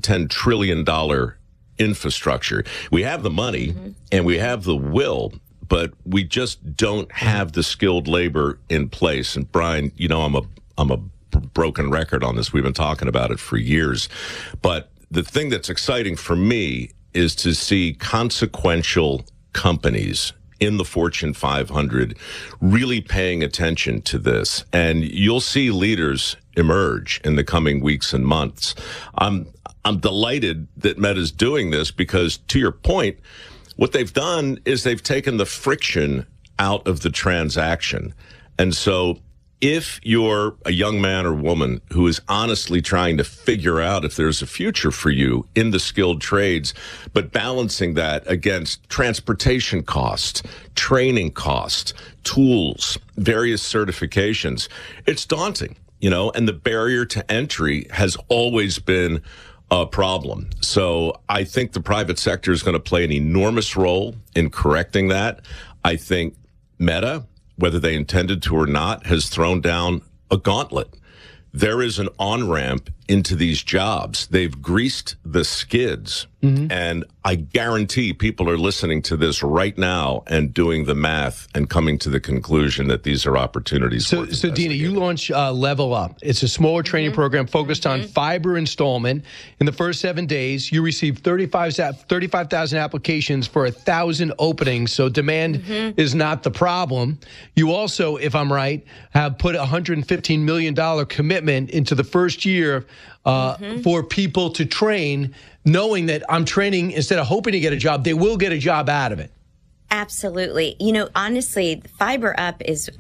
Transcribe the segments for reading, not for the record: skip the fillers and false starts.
$10 trillion infrastructure. We have the money and we have the will, but we just don't have the skilled labor in place. And Brian, you know, I'm a broken record on this. We've been talking about it for years. But the thing that's exciting for me is to see consequential companies in the Fortune 500 really paying attention to this. And you'll see leaders emerge in the coming weeks and months. I'm delighted that Meta's doing this because, to your point, what they've done is they've taken the friction out of the transaction. And so if you're a young man or woman who is honestly trying to figure out if there's a future for you in the skilled trades, but balancing that against transportation costs, training costs, tools, various certifications, it's daunting, you know, and the barrier to entry has always been a problem. So I think the private sector is going to play an enormous role in correcting that. I think Meta, whether they intended to or not, has thrown down a gauntlet. There is an on-ramp into these jobs. They've greased the skids. And I guarantee people are listening to this right now and doing the math and coming to the conclusion that these are opportunities. So Dina, you launch Level Up. It's a smaller training program focused on fiber installment. In the first 7 days, you received 35,000 applications for 1,000 openings. So demand is not the problem. You also, if I'm right, have put a $115 million commitment into the first year for people to train, knowing that I'm training instead of hoping to get a job, they will get a job out of it. Absolutely. You know, honestly, Level Up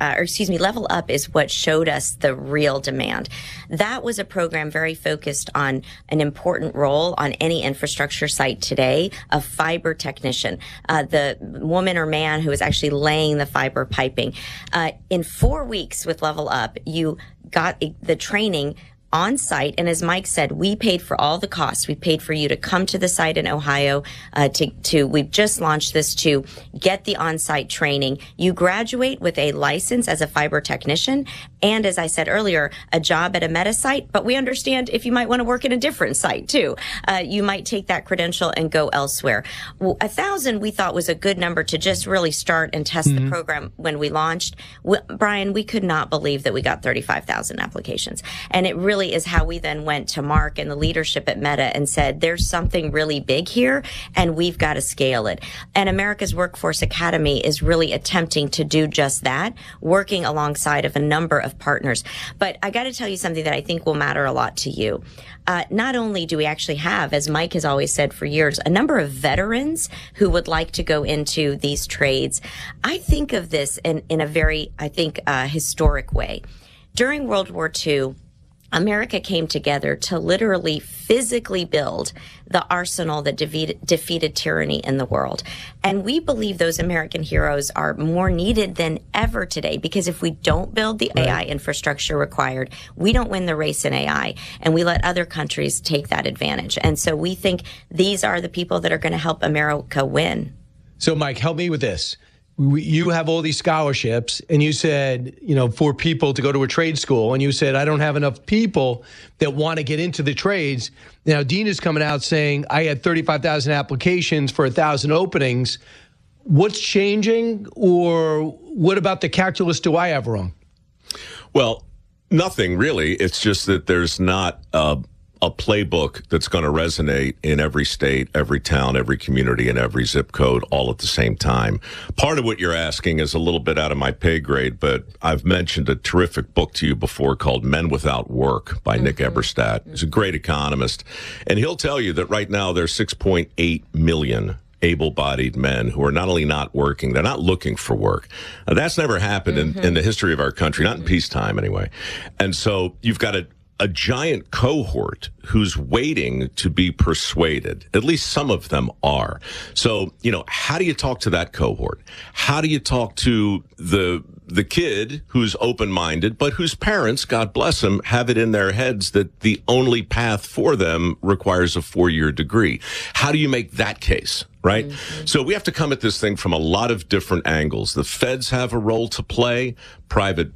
is what showed us the real demand. That was a program very focused on an important role on any infrastructure site today, a fiber technician, the woman or man who is actually laying the fiber piping. In 4 weeks with Level Up, you got the training on site. And as Mike said, we paid for all the costs. We paid for you to come to the site in Ohio, we've just launched this to get the on-site training. You graduate with a license as a fiber technician. And as I said earlier, a job at a Meta site. But we understand if you might want to work in a different site too, you might take that credential and go elsewhere. 1,000 we thought was a good number to just really start and test the program when we launched. Brian, we could not believe that we got 35,000 applications. And it really is how we then went to Mark and the leadership at Meta and said, there's something really big here and we've got to scale it. And America's Workforce Academy is really attempting to do just that, working alongside of a number of partners. But I got to tell you something that I think will matter a lot to you. Not only do we actually have, as Mike has always said for years, a number of veterans who would like to go into these trades. I think of this in a very, historic way. During World War II, America came together to literally physically build the arsenal that defeated tyranny in the world. And we believe those American heroes are more needed than ever today, because if we don't build the AI infrastructure required, we don't win the race in AI, and we let other countries take that advantage. And so we think these are the people that are going to help America win. So, Mike, help me with this. You have all these scholarships, and you said, you know, for people to go to a trade school, and you said, I don't have enough people that want to get into the trades. Now, Dean is coming out saying, I had 35,000 applications for 1,000 openings. What's changing, or what about the calculus do I have wrong? Well, nothing really. It's just that there's not a playbook that's going to resonate in every state, every town, every community, and every zip code all at the same time. Part of what you're asking is a little bit out of my pay grade, but I've mentioned a terrific book to you before called Men Without Work by Nick Eberstadt. He's a great economist, and he'll tell you that right now there's 6.8 million able-bodied men who are not only not working, they're not looking for work. Now, that's never happened in the history of our country, not in peacetime anyway. And so you've got a giant cohort who's waiting to be persuaded. At least some of them are. So, you know, how do you talk to that cohort? How do you talk to the kid who's open-minded, but whose parents, God bless them, have it in their heads that the only path for them requires a 4-year degree? How do you make that case? Right? So we have to come at this thing from a lot of different angles. The feds have a role to play. Private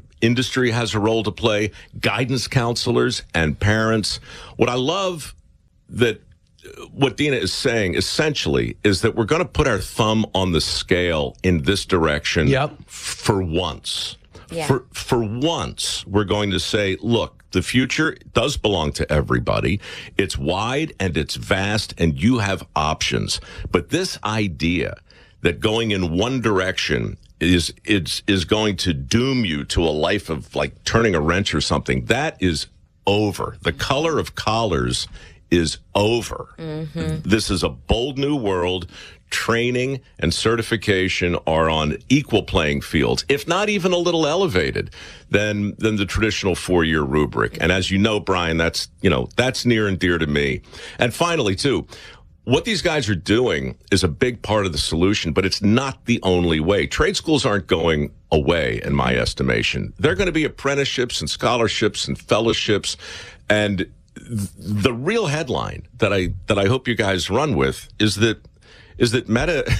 industry has a role to play, guidance counselors and parents. What I love that what Dina is saying essentially is that we're going to put our thumb on the scale in this direction for once. Yeah. For once, we're going to say, look, the future does belong to everybody. It's wide and it's vast, and you have options. But this idea that going in one direction is going to doom you to a life of like turning a wrench or something, that is over. The color of collars is over. Mm-hmm. This is a bold new world. Training and certification are on equal playing fields, if not even a little elevated than the traditional 4-year rubric. And as you know, Brian, that's near and dear to me. And finally, too, what these guys are doing is a big part of the solution, but it's not the only way. Trade schools aren't going away, in my estimation. They're going to be apprenticeships and scholarships and fellowships. And the real headline that I hope you guys run with is that Meta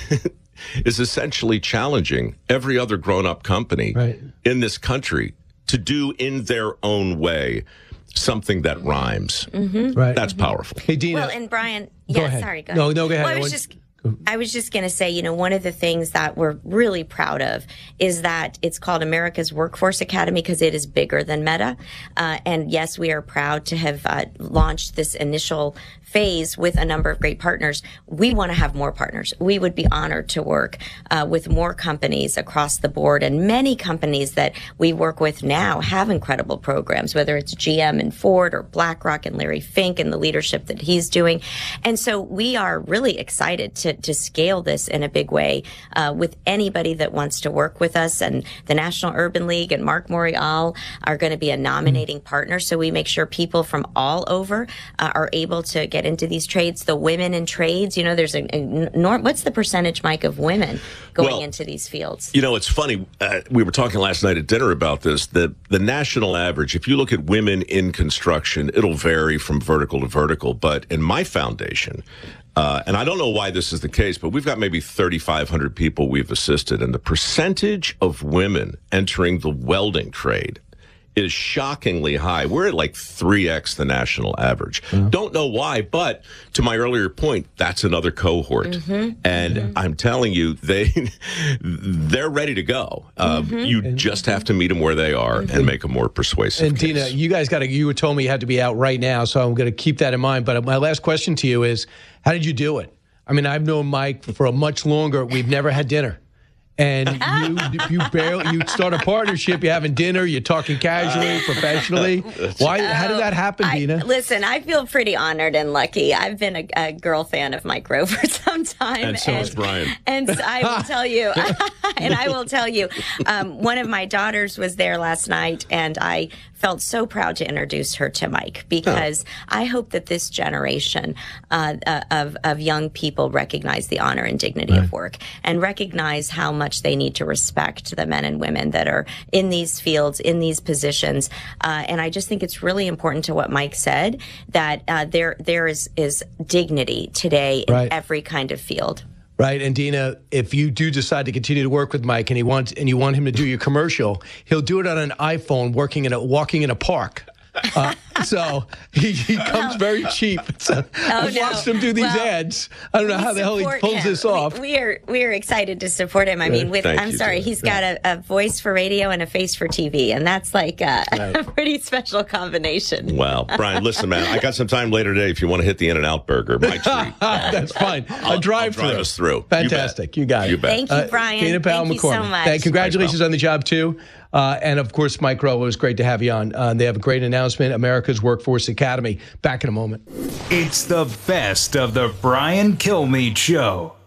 is essentially challenging every other grown-up company in this country to do in their own way something that rhymes. Mm-hmm. Right. That's powerful. Hey, Dina. Well, and Brian, go ahead. Sorry, go ahead. No, go ahead. Well, I was just going to say, one of the things that we're really proud of is that it's called America's Workforce Academy because it is bigger than Meta. And yes, we are proud to have launched this initial phase with a number of great partners. We want to have more partners. We would be honored to work with more companies across the board. And many companies that we work with now have incredible programs, whether it's GM and Ford or BlackRock and Larry Fink and the leadership that he's doing. And so we are really excited to scale this in a big way with anybody that wants to work with us. And the National Urban League and Mark Morial are going to be a nominating partner. So we make sure people from all over are able to get into these trades. The women in trades, there's what's the percentage, Mike, of women going into these fields? It's funny. We were talking last night at dinner about this. The national average, if you look at women in construction, it'll vary from vertical to vertical. But in my foundation, and I don't know why this is the case, but we've got maybe 3,500 people we've assisted, and the percentage of women entering the welding trade is shockingly high. We're at like 3x the national average. Don't know why, but to my earlier point, that's another cohort. Mm-hmm. And I'm telling you, they're ready to go. You just have to meet them where they are and make a more persuasive And case. Dina, you told me you had to be out right now, so I'm going to keep that in mind. But my last question to you is, how did you do it? I mean, I've known Mike for much longer. We've never had dinner. And you start a partnership, you're having dinner, you're talking casually, professionally. How did that happen, Dina? Listen, I feel pretty honored and lucky. I've been a girl fan of Mike Rowe for some time. And so is Brian. And I will tell you, one of my daughters was there last night, and I felt so proud to introduce her to Mike because I hope that this generation of young people recognize the honor and dignity of work and recognize how much they need to respect the men and women that are in these fields, in these positions. And I just think it's really important to what Mike said, that there is dignity today in every kind of field. Right. And Dina, if you do decide to continue to work with Mike and you want him to do your commercial, he'll do it on an iPhone walking in a park. So he comes very cheap. So I've watched him do these ads. I don't know how the hell he pulls this off. We are excited to support him. I mean, he's got a voice for radio and a face for TV, and that's like a pretty special combination. Wow. Brian, listen, man, I got some time later today if you want to hit the In-N-Out Burger. My treat. That's fine. I'll drive us through. Fantastic. You got it. You bet. Thank you, Brian. Dina Powell Thank you McCormick. so much. Congratulations on the job, too. And, of course, Mike Rowe, it was great to have you on. They have a great announcement, America's Workforce Academy. Back in a moment. It's the best of the Brian Kilmeade Show.